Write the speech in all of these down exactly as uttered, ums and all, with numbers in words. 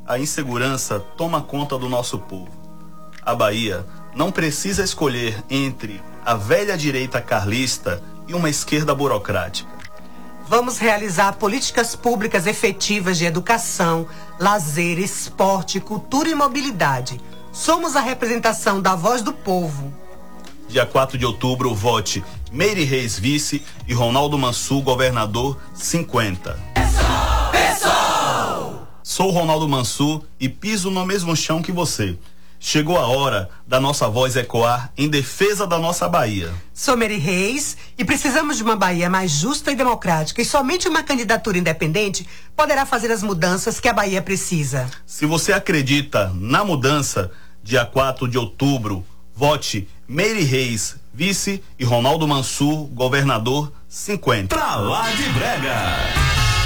a insegurança toma conta do nosso povo. A Bahia não precisa escolher entre a velha direita carlista e uma esquerda burocrática. Vamos realizar políticas públicas efetivas de educação, lazer, esporte, cultura e mobilidade. Somos a representação da voz do povo. Dia quatro de outubro, vote Meire Reis vice e Ronaldo Mansur governador cinquenta. Pessoal! Pessoal! Sou Ronaldo Mansur e piso no mesmo chão que você. Chegou a hora da nossa voz ecoar em defesa da nossa Bahia. Sou Meire Reis e precisamos de uma Bahia mais justa e democrática, e somente uma candidatura independente poderá fazer as mudanças que a Bahia precisa. Se você acredita na mudança, dia quatro de outubro, vote Meire Reis vice e Ronaldo Mansur governador cinquenta. Pra lá de Brega.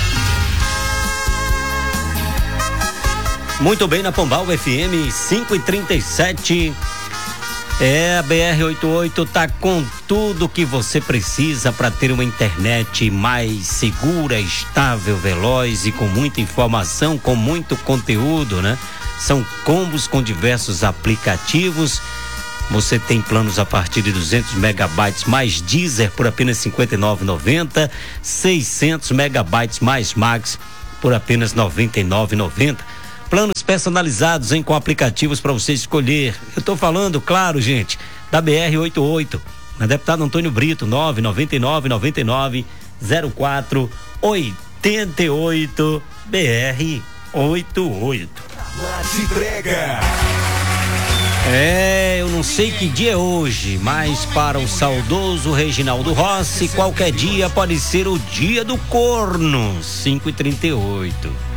Muito bem, na Pombal F M cinco e trinta e sete. É, a B R oitenta e oito tá com tudo que você precisa para ter uma internet mais segura, estável, veloz e com muita informação, com muito conteúdo, né? São combos com diversos aplicativos. Você tem planos a partir de duzentos megabytes mais Deezer por apenas cinquenta e nove reais e noventa centavos, seiscentos megabytes mais Max por apenas noventa e nove reais e noventa centavos. Planos personalizados, hein, com aplicativos para você escolher. Eu tô falando, claro, gente, da B R oitenta e oito, na deputado Antônio Brito, nove nove nove nove nove zero quatro oito oito, B R oitenta e oito. Lá de Brega. É, eu não sei que dia é hoje, mas para o saudoso Reginaldo Rossi, qualquer dia pode ser o dia do corno, cinco e trinta e oito.